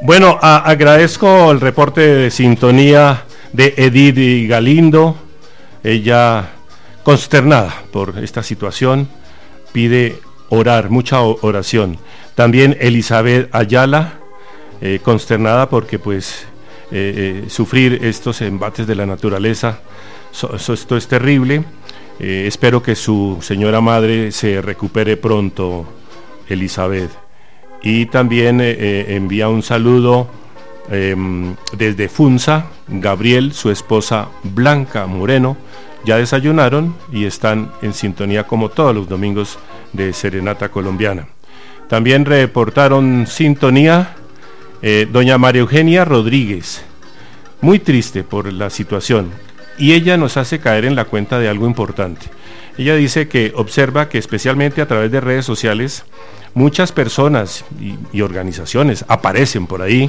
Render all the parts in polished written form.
Bueno, agradezco el reporte de sintonía de Edith Galindo. Ella, consternada por esta situación, pide orar, mucha oración. También Elizabeth Ayala, consternada porque pues sufrir estos embates de la naturaleza, esto es terrible. Espero que su señora madre se recupere pronto, Elizabeth. Y también envía un saludo desde Funza, Gabriel, su esposa Blanca Moreno. Ya desayunaron y están en sintonía como todos los domingos de Serenata Colombiana. También reportaron sintonía doña María Eugenia Rodríguez, muy triste por la situación, y ella nos hace caer en la cuenta de algo importante. Ella dice que observa que especialmente a través de redes sociales muchas personas y organizaciones aparecen por ahí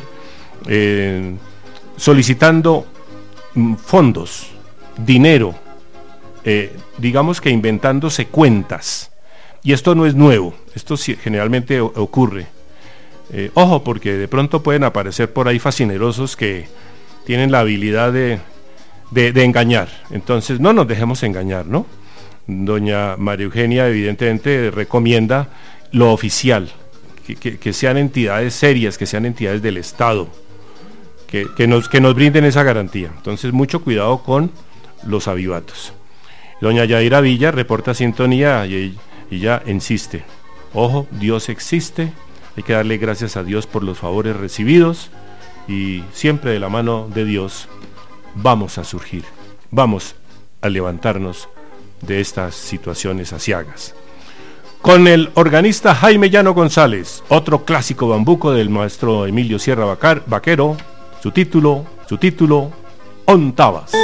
solicitando fondos, dinero, digamos que inventándose cuentas. Y esto no es nuevo, esto generalmente ocurre. Ojo, porque de pronto pueden aparecer por ahí fascinerosos que tienen la habilidad de engañar. Entonces no nos dejemos engañar, ¿no? Doña María Eugenia evidentemente recomienda lo oficial, que sean entidades serias, que sean entidades del Estado, que nos brinden esa garantía. Entonces mucho cuidado con los avivatos. Doña Yadira Villa reporta sintonía y ella insiste: ojo, Dios existe, hay que darle gracias a Dios por los favores recibidos y siempre de la mano de Dios vamos a surgir, vamos a levantarnos de estas situaciones aciagas. Con el organista Jaime Llano González, otro clásico bambuco del maestro Emilio Sierra Vaquero, su título, Ontavas.